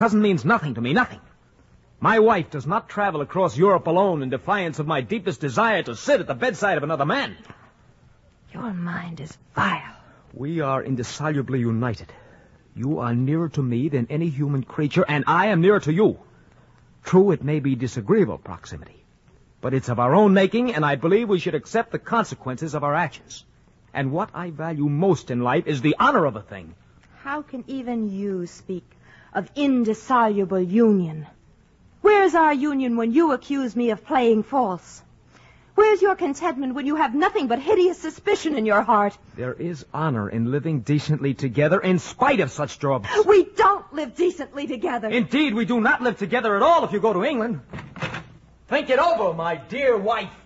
Cousin means nothing to me, nothing. My wife does not travel across Europe alone in defiance of my deepest desire to sit at the bedside of another man. Your mind is vile. We are indissolubly united. You are nearer to me than any human creature, and I am nearer to you. True, it may be disagreeable proximity, but it's of our own making, and I believe we should accept the consequences of our actions. And what I value most in life is the honor of a thing. How can even you speak of indissoluble union? Where's our union when you accuse me of playing false? Where's your contentment when you have nothing but hideous suspicion in your heart? There is honor in living decently together in spite of such troubles. We don't live decently together. Indeed, we do not live together at all if you go to England. Think it over, my dear wife.